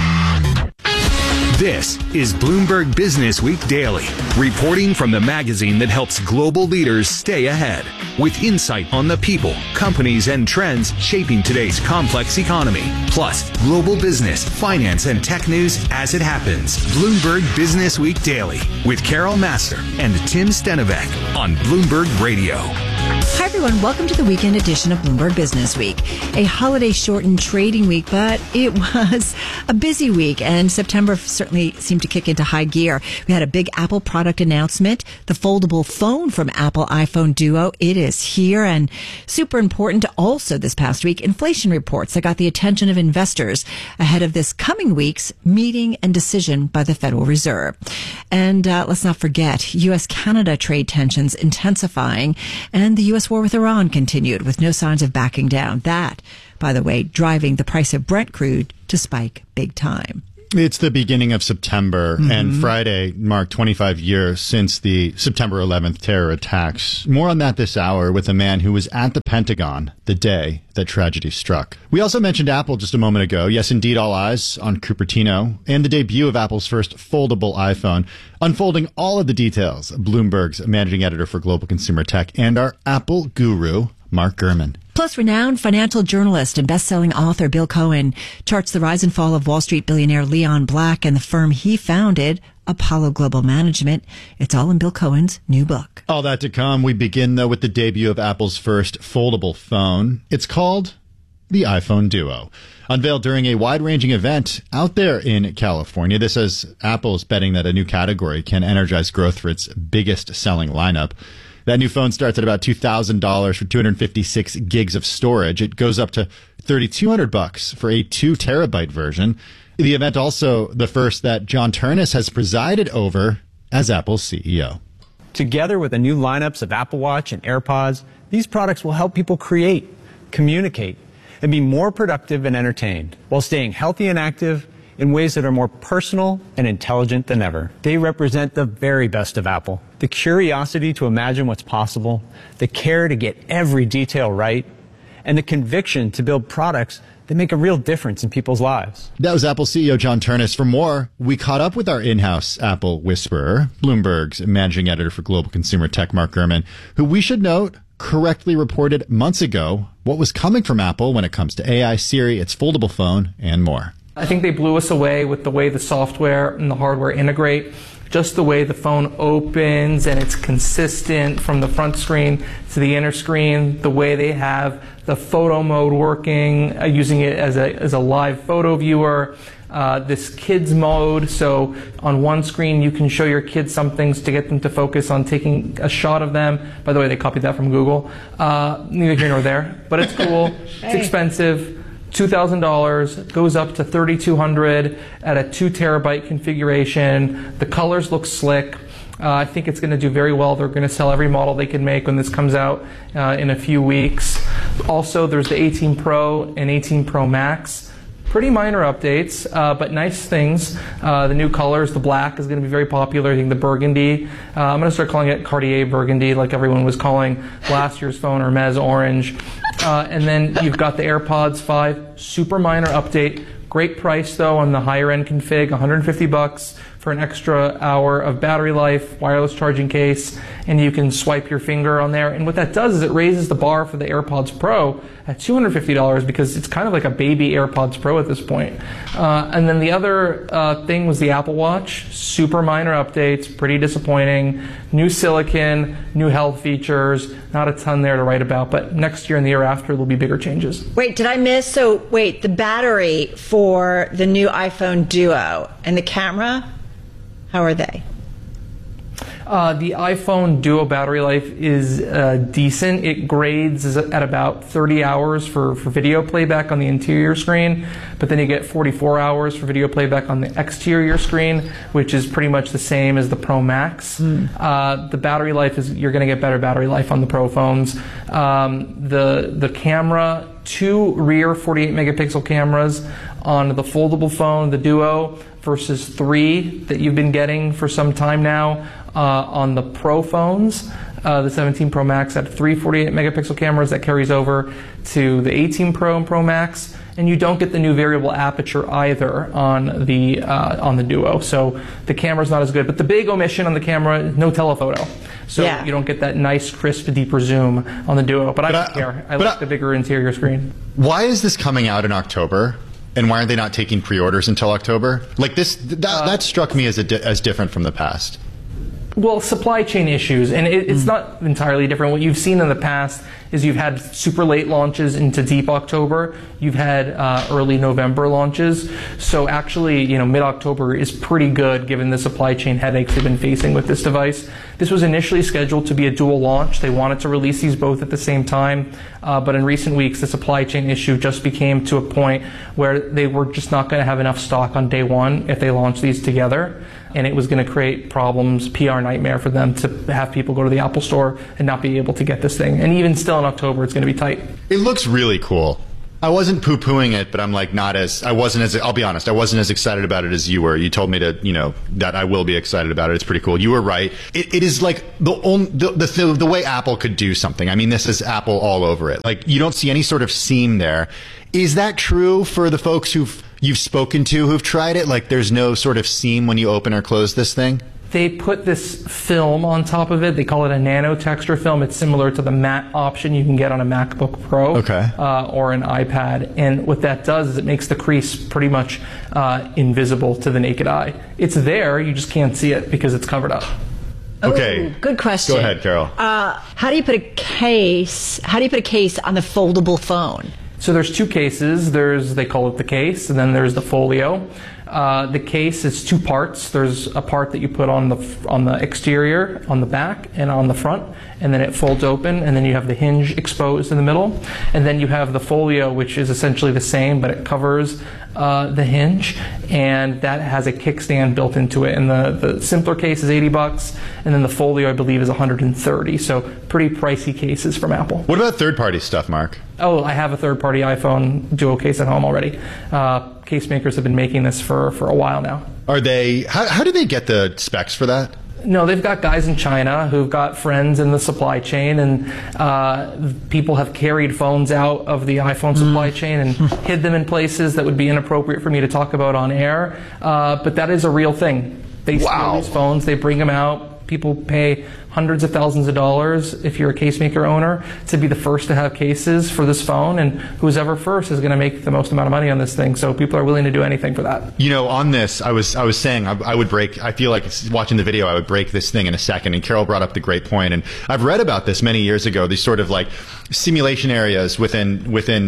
This is Bloomberg Business Week Daily, reporting from the magazine that helps global leaders stay ahead, with insight on the people, companies, and trends shaping today's complex economy, plus global business, finance, and tech news as it happens. Bloomberg Business Week Daily with Carol Massar and Tim Stenovec on Bloomberg Radio. Hi, everyone. Welcome to the weekend edition of Bloomberg Business Week. A holiday-shortened trading week, but it was a busy week, and September certainly seemed to kick into high gear. We had a big Apple product announcement, the foldable phone from Apple, iPhone Duo. It is here, and super important also this past week, inflation reports that got the attention of investors ahead of this coming week's meeting and decision by the Federal Reserve. And let's not forget, U.S.-Canada trade tensions intensifying, and the U.S. war with Iran continued with no signs of backing down. That, by the way, driving the price of Brent crude to spike big time. It's the beginning of September, and Friday marked 25 years since the September 11th terror attacks. More on that this hour with a man who was at the Pentagon the day that tragedy struck. We also mentioned Apple just a moment ago. Yes, indeed, all eyes on Cupertino and the debut of Apple's first foldable iPhone. Unfolding all of the details, Bloomberg's managing editor for global consumer tech and our Apple guru, Mark Gurman. Plus, renowned financial journalist and best-selling author Bill Cohen charts the rise and fall of Wall Street billionaire Leon Black and the firm he founded, Apollo Global Management. It's all in Bill Cohen's new book. All that to come. We begin, though, with the debut of Apple's first foldable phone. It's called the iPhone Duo. Unveiled during a wide-ranging event out there in California. This as Apple is betting that a new category can energize growth for its biggest-selling lineup. That new phone starts at about $2,000 for 256 gigs of storage. It goes up to $3,200 for a 2 terabyte version. The event also the first that John Ternus has presided over as Apple's CEO. Together with the new lineups of Apple Watch and AirPods, these products will help people create, communicate, and be more productive and entertained while staying healthy and active in ways that are more personal and intelligent than ever. They represent the very best of Apple. The curiosity to imagine what's possible, the care to get every detail right, and the conviction to build products that make a real difference in people's lives. That was Apple CEO John Ternus. For more, we caught up with our in-house Apple whisperer, Bloomberg's managing editor for global consumer tech, Mark Gurman, who we should note correctly reported months ago what was coming from Apple when it comes to AI, Siri, its foldable phone, and more. I think they blew us away with the way the software and the hardware integrate, just the way the phone opens and it's consistent from the front screen to the inner screen, the way they have the photo mode working, using it as a live photo viewer, this kids mode, so on one screen you can show your kids some things to get them to focus on taking a shot of them. By the way, they copied that from Google. Neither here nor there, but it's cool. It's expensive. $2,000, goes up to $3,200 at a 2 terabyte configuration. The colors look slick. I think it's going to do very well. They're going to sell every model they can make when this comes out in a few weeks. Also, there's the 18 Pro and 18 Pro Max. Pretty minor updates, but nice things. The new colors, the black is going to be very popular. I think the burgundy. I'm going to start calling it Cartier burgundy like everyone was calling last year's phone, Hermes orange. And then you've got the AirPods 5, super minor update. Great price though on the higher end config, $150 for an extra hour of battery life, wireless charging case, and you can swipe your finger on there. And what that does is it raises the bar for the AirPods Pro at $250 because it's kind of like a baby AirPods Pro at this point. And then the other thing was the Apple Watch. Super minor updates, pretty disappointing. New silicon, new health features, not a ton there to write about, but next year and the year after there'll be bigger changes. Wait, did I miss? So wait, the battery for the new iPhone Duo and the camera, how are they? The iPhone Duo battery life is decent. It grades at about 30 hours for video playback on the interior screen, but then you get 44 hours for video playback on the exterior screen, which is pretty much the same as the Pro Max. The battery life is, you're going to get better battery life on the Pro phones. The camera, 2 rear 48 megapixel cameras on the foldable phone, the Duo, versus 3 that you've been getting for some time now on the Pro phones. The 17 Pro Max had 3 48 megapixel cameras. That carries over to the 18 Pro and Pro Max, and you don't get the new variable aperture either on the Duo. So the camera's not as good. But the big omission on the camera, no telephoto. So you don't get that nice, crisp, deeper zoom on the Duo. But I don't care. I like the bigger interior screen. Why is this coming out in October? And why are they not taking pre-orders until October? Like this, that struck me as different from the past. Well, supply chain issues, and it's not entirely different. What you've seen in the past is you've had super late launches into deep October. You've had early November launches. So actually, mid-October is pretty good given the supply chain headaches they've been facing with this device. This was initially scheduled to be a dual launch. They wanted to release these both at the same time, but in recent weeks, the supply chain issue just became to a point where they were just not going to have enough stock on day one if they launched these together. And it was going to create problems, PR nightmare for them to have people go to the Apple Store and not be able to get this thing. And even still in October, it's going to be tight. It looks really cool. I wasn't poo-pooing it, but I'm like I'll be honest, I wasn't as excited about it as you were. You told me that I will be excited about it. It's pretty cool. You were right. It is like the way Apple could do something. I mean, this is Apple all over it. Like, you don't see any sort of seam there. Is that true for the folks you've spoken to who've tried it? Like, there's no sort of seam when you open or close this thing? They put this film on top of it. They call it a nano texture film. It's similar to the matte option you can get on a MacBook Pro or an iPad. And what that does is it makes the crease pretty much invisible to the naked eye. It's there, you just can't see it because it's covered up. Okay. Ooh, good question. Go ahead, Carol. How do you put a case on the foldable phone? So there's two cases. They call it the case, and then there's the folio. The case is two parts. There's a part that you put on the exterior, on the back, and on the front, and then it folds open, and then you have the hinge exposed in the middle, and then you have the folio, which is essentially the same, but it covers the hinge, and that has a kickstand built into it. And the simpler case is $80, and then the folio, I believe, is $130. So pretty pricey cases from Apple. What about third-party stuff, Mark? Oh, I have a third-party iPhone Duo case at home already. Case makers have been making this for a while now. Are they? How do they get the specs for that? No, they've got guys in China who've got friends in the supply chain, and people have carried phones out of the iPhone supply chain and hid them in places that would be inappropriate for me to talk about on air. But that is a real thing. They steal these phones, they bring them out. People pay hundreds of thousands of dollars if you're a casemaker owner to be the first to have cases for this phone, and who's ever first is going to make the most amount of money on this thing. So people are willing to do anything for that. On this, I was saying I would break. I feel like watching the video, I would break this thing in a second. And Carol brought up the great point, and I've read about this many years ago. These sort of like simulation areas within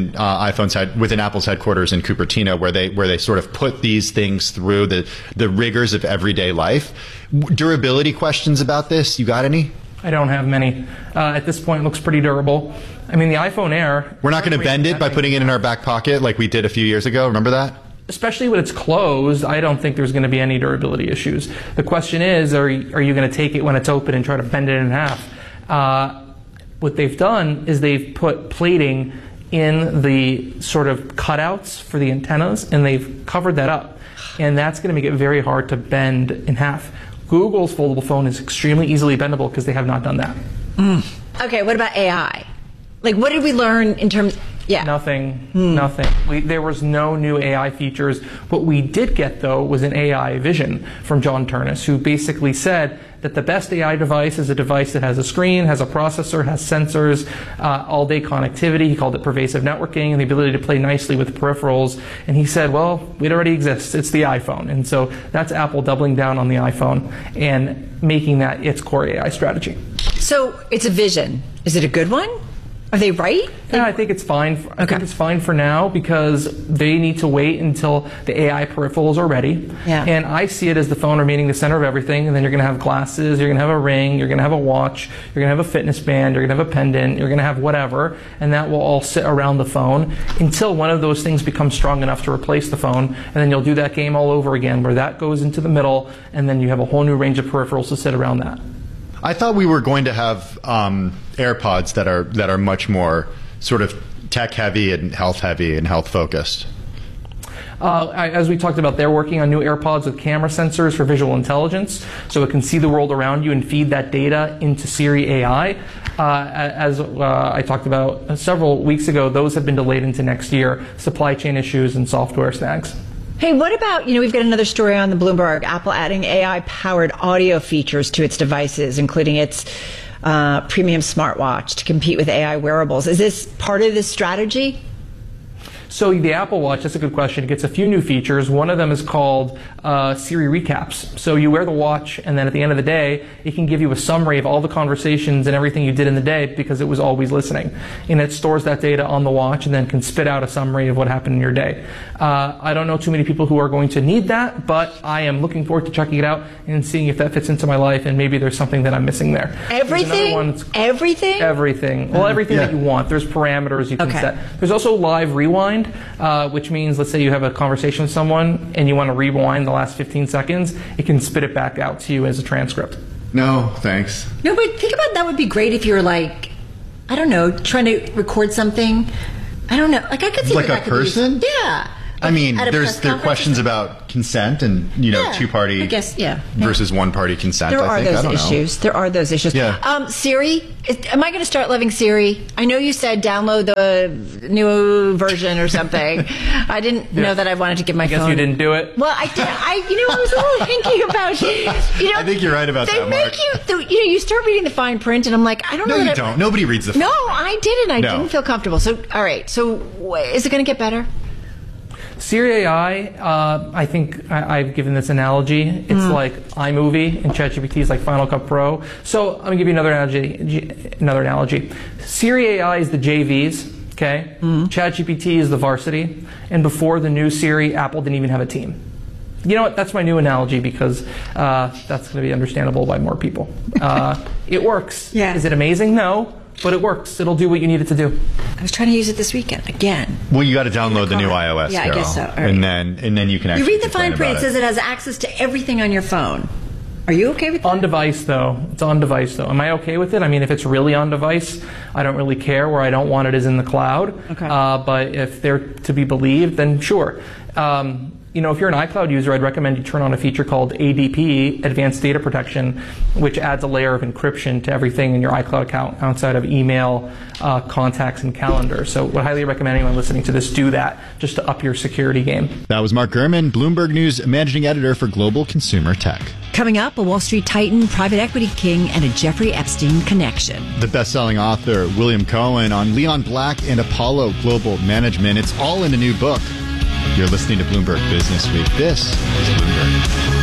Apple's headquarters in Cupertino, where they sort of put these things through the rigors of everyday life. Durability questions about this? You got any? I don't have many. At this point, it looks pretty durable. I mean, the iPhone Air... We're not going to bend it by putting it in our back pocket like we did a few years ago. Remember that? Especially when it's closed, I don't think there's going to be any durability issues. The question is, are you going to take it when it's open and try to bend it in half? What they've done is they've put plating in the sort of cutouts for the antennas, and they've covered that up. And that's going to make it very hard to bend in half. Google's foldable phone is extremely easily bendable because they have not done that. Okay, what about AI? Like, what did we learn in terms... Yeah. Nothing. There was no new AI features. What we did get, though, was an AI vision from John Turnus, who basically said that the best AI device is a device that has a screen, has a processor, has sensors, all-day connectivity. He called it pervasive networking, and the ability to play nicely with peripherals. And he said, well, it already exists. It's the iPhone. And so that's Apple doubling down on the iPhone and making that its core AI strategy. So it's a vision. Is it a good one? Are they right? Yeah, I think it's fine. I think it's fine for now because they need to wait until the AI peripherals are ready. Yeah. And I see it as the phone remaining the center of everything. And then you're going to have glasses, you're going to have a ring, you're going to have a watch, you're going to have a fitness band, you're going to have a pendant, you're going to have whatever. And that will all sit around the phone until one of those things becomes strong enough to replace the phone. And then you'll do that game all over again where that goes into the middle and then you have a whole new range of peripherals to sit around that. I thought we were going to have AirPods that are much more sort of tech heavy and health focused. As we talked about, they're working on new AirPods with camera sensors for visual intelligence, so it can see the world around you and feed that data into Siri AI. As I talked about several weeks ago, those have been delayed into next year. Supply chain issues and software snags. Hey, what about, we've got another story on the Bloomberg, Apple adding AI-powered audio features to its devices, including its premium smartwatch to compete with AI wearables. Is this part of this strategy? So the Apple Watch, that's a good question. It gets a few new features. One of them is called Siri Recaps. So you wear the watch, and then at the end of the day, it can give you a summary of all the conversations and everything you did in the day because it was always listening. And it stores that data on the watch and then can spit out a summary of what happened in your day. I don't know too many people who are going to need that, but I am looking forward to checking it out and seeing if that fits into my life, and maybe there's something that I'm missing there. Everything? Everything. Well, everything that you want. There's parameters you can set. There's also live rewind, which means, let's say you have a conversation with someone and you want to rewind the last 15 seconds, it can spit it back out to you as a transcript. No, thanks. No, but think about that would be great if you're like, I don't know, trying to record something. I don't know. Like I could see like a person? Yeah. I mean, there are questions about consent and, two-party versus one-party consent. There are those issues. Yeah. Siri, am I going to start loving Siri? I know you said download the new version or something. I didn't know that I wanted to give my phone. I guess you didn't do it. Well, I did. I was a little thinking about, I think you're right about that, Mark. They make you start reading the fine print, and I'm like, I don't know. No, you don't. Nobody reads the fine print. No, I didn't. I didn't feel comfortable. So, all right. So, is it going to get better? Siri AI, I think I've given this analogy. It's like iMovie, and ChatGPT is like Final Cut Pro. So I'm going to give you another analogy. Siri AI is the JVs, okay? ChatGPT is the varsity. And before the new Siri, Apple didn't even have a team. You know what? That's my new analogy because that's going to be understandable by more people. It works. Yeah. Is it amazing? No. But it works. It'll do what you need it to do. I was trying to use it this weekend again. Well, you got to download the new iOS. Yeah, Carol. I guess so. Right. And then you can actually. You read the fine print. It says it has access to everything on your phone. Are you okay with that? On device, though. It's on device, though. Am I okay with it? I mean, if it's really on device, I don't really care. Where I don't want it is in the cloud. Okay. But if they're to be believed, then sure. If you're an iCloud user, I'd recommend you turn on a feature called ADP, Advanced Data Protection, which adds a layer of encryption to everything in your iCloud account outside of email, contacts, and calendar. So would highly recommend anyone listening to this do that just to up your security game. That was Mark Gurman, Bloomberg News managing editor for Global Consumer Tech. Coming up, a Wall Street titan, private equity king, and a Jeffrey Epstein connection. The best-selling author, William Cohen, on Leon Black and Apollo Global Management. It's all in a new book. You're listening to Bloomberg Business Week. This is Bloomberg.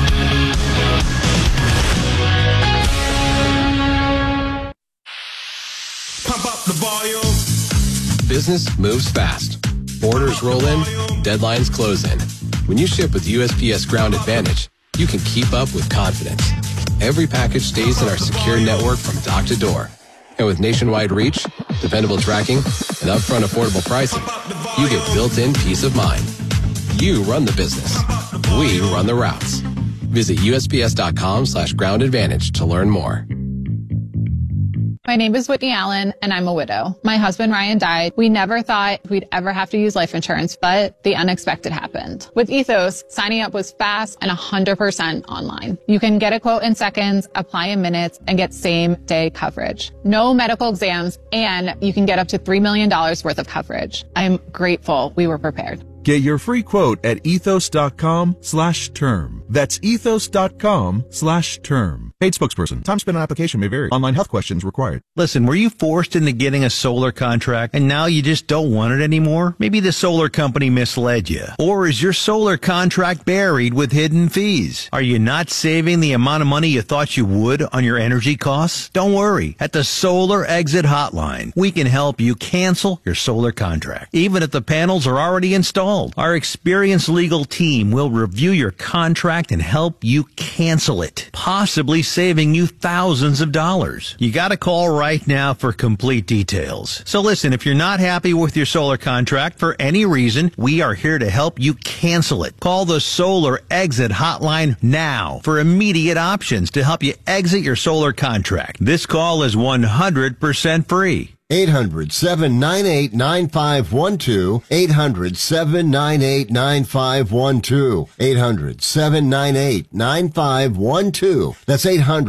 Pump up the volume. Business moves fast. Orders roll in, deadlines close in. When you ship with USPS Ground Advantage, you can keep up with confidence. Every package stays in our secure network from dock to door. And with nationwide reach, dependable tracking, and upfront affordable pricing, you get built-in peace of mind. You run the business. We run the routes. Visit USPS.com/Ground Advantage to learn more. My name is Whitney Allen, and I'm a widow. My husband, Ryan, died. We never thought we'd ever have to use life insurance, but the unexpected happened. With Ethos, signing up was fast and 100% online. You can get a quote in seconds, apply in minutes, and get same-day coverage. No medical exams, and you can get up to $3 million worth of coverage. I'm grateful we were prepared. Get your free quote at ethos.com/term. That's ethos.com/term. Paid spokesperson. Time spent on application may vary. Online health questions required. Listen, were you forced into getting a solar contract and now you just don't want it anymore? Maybe the solar company misled you. Or is your solar contract buried with hidden fees? Are you not saving the amount of money you thought you would on your energy costs? Don't worry. At the Solar Exit Hotline, we can help you cancel your solar contract, even if the panels are already installed. Our experienced legal team will review your contract and help you cancel it, possibly saving you thousands of dollars. You got to call right now for complete details. So listen, if you're not happy with your solar contract for any reason, we are here to help you cancel it. Call the Solar Exit Hotline now for immediate options to help you exit your solar contract. This call is 100% free. 800-798-9512. 800-798-9512. 800-798-9512. That's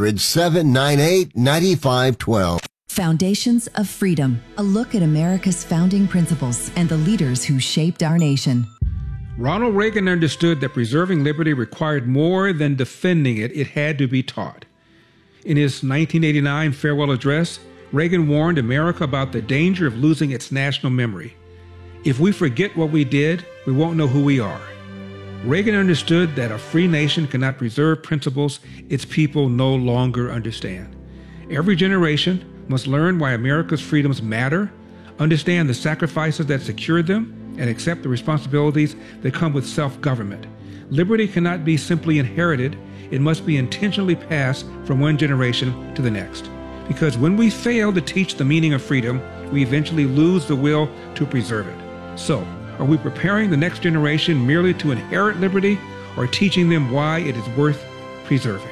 800-798-9512. Foundations of Freedom. A look at America's founding principles and the leaders who shaped our nation. Ronald Reagan understood that preserving liberty required more than defending it. It had to be taught. In his 1989 farewell address, Reagan warned America about the danger of losing its national memory. If we forget what we did, we won't know who we are. Reagan understood that a free nation cannot preserve principles its people no longer understand. Every generation must learn why America's freedoms matter, understand the sacrifices that secured them, and accept the responsibilities that come with self-government. Liberty cannot be simply inherited. It must be intentionally passed from one generation to the next. Because when we fail to teach the meaning of freedom, we eventually lose the will to preserve it. So, are we preparing the next generation merely to inherit liberty, or teaching them why it is worth preserving?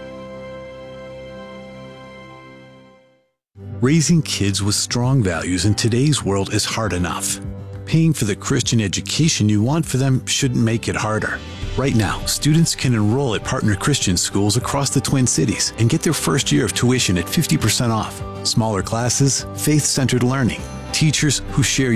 Raising kids with strong values in today's world is hard enough. Paying for the Christian education you want for them shouldn't make it harder. Right now, students can enroll at partner Christian schools across the Twin Cities and get their first year of tuition at 50% off. Smaller classes, faith-centered learning, teachers who share